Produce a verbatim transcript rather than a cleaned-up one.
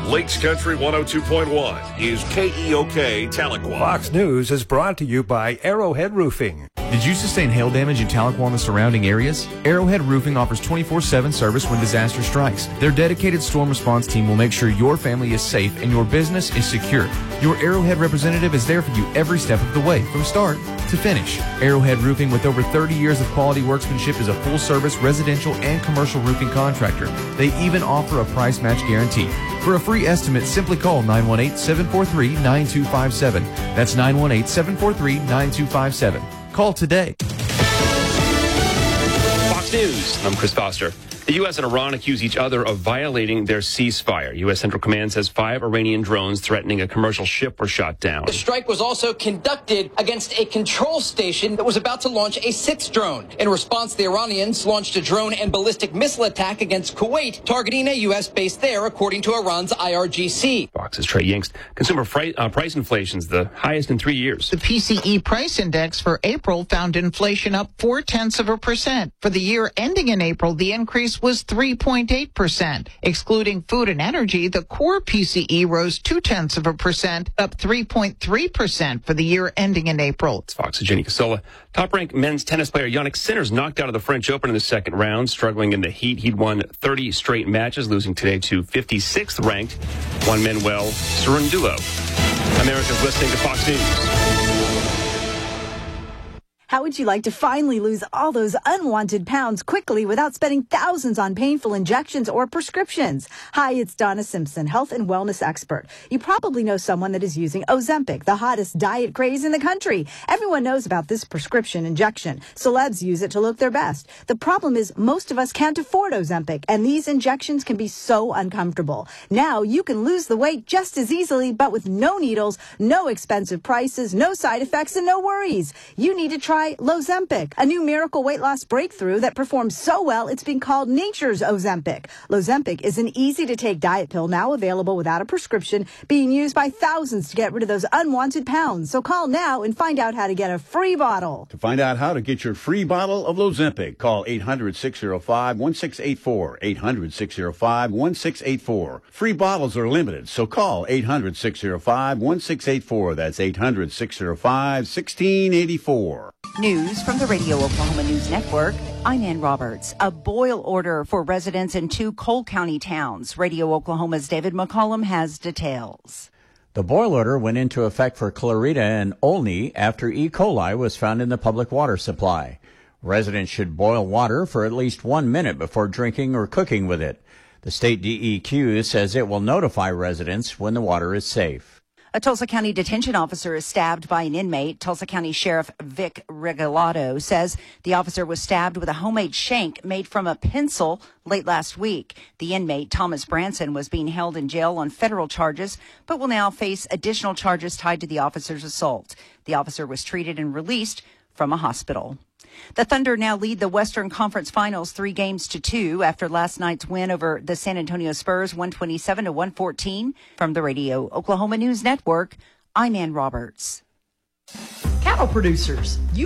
Lakes Country one oh two point one is K E O K Tahlequah. Fox News is brought to you by Arrowhead Roofing. Did you sustain hail damage in Tahlequah and the surrounding areas? Arrowhead Roofing offers twenty-four seven service when disaster strikes. Their dedicated storm response team will make sure your family is safe and your business is secure. Your Arrowhead representative is there for you every step of the way, from start to finish. Arrowhead Roofing, with over thirty years of quality workmanship, is a full-service residential and commercial roofing contractor. They even offer a price match guarantee. For a free estimate, simply call nine one eight, seven four three, nine two five seven. That's nine one eight, seven four three, nine two five seven. Call today. Fox News, I'm Chris Foster. The U S and Iran accuse each other of violating their ceasefire. U S Central Command says five Iranian drones threatening a commercial ship were shot down. The strike was also conducted against a control station that was about to launch a sixth drone. In response, the Iranians launched a drone and ballistic missile attack against Kuwait, targeting a U S base there, according to Iran's I R G C. Fox's Trey Yingst. Consumer fri- uh, price inflation is the highest in three years. The P C E price index for April found inflation up four-tenths of a percent. For the year ending in April, the increase was three point eight percent. Excluding food and energy, the core P C E rose two-tenths of a percent, up three point three percent for the year ending in April. It's Fox's Jenny Casola. Top-ranked men's tennis player Yannick Sinner's knocked out of the French Open in the second round, struggling in the heat. He'd won thirty straight matches, losing today to fifty-sixth ranked Juan Manuel Cerundolo. America's listening to Fox News. How would you like to finally lose all those unwanted pounds quickly without spending thousands on painful injections or prescriptions? Hi, it's Donna Simpson, health and wellness expert. You probably know someone that is using Ozempic, the hottest diet craze in the country. Everyone knows about this prescription injection. Celebs use it to look their best. The problem is most of us can't afford Ozempic, and these injections can be so uncomfortable. Now you can lose the weight just as easily, but with no needles, no expensive prices, no side effects, and no worries. You need to try Lozempic, a new miracle weight loss breakthrough that performs so well it's been called nature's Ozempic. Lozempic is an easy-to-take diet pill now available without a prescription, being used by thousands to get rid of those unwanted pounds. So call now and find out how to get a free bottle. To find out how to get your free bottle of Lozempic, call eight hundred, six oh five, one six eight four, eight hundred, six oh five, one six eight four. Free bottles are limited, so call eight hundred, six oh five, one six eight four. That's eight hundred, six oh five, one six eight four. News from the Radio Oklahoma News Network. I'm Ann Roberts. A boil order for residents in two Cole County towns. Radio Oklahoma's David McCollum has details. The boil order went into effect for Clarita and Olney after E. coli was found in the public water supply. Residents should boil water for at least one minute before drinking or cooking with it. The state D E Q says it will notify residents when the water is safe. A Tulsa County detention officer is stabbed by an inmate. Tulsa County Sheriff Vic Regalado says the officer was stabbed with a homemade shank made from a pencil late last week. The inmate, Thomas Branson, was being held in jail on federal charges, but will now face additional charges tied to the officer's assault. The officer was treated and released from a hospital. The Thunder now lead the Western Conference Finals three games to two after last night's win over the San Antonio Spurs, one twenty-seven to one fourteen. From the Radio Oklahoma News Network, I'm Ann Roberts. Cattle producers, you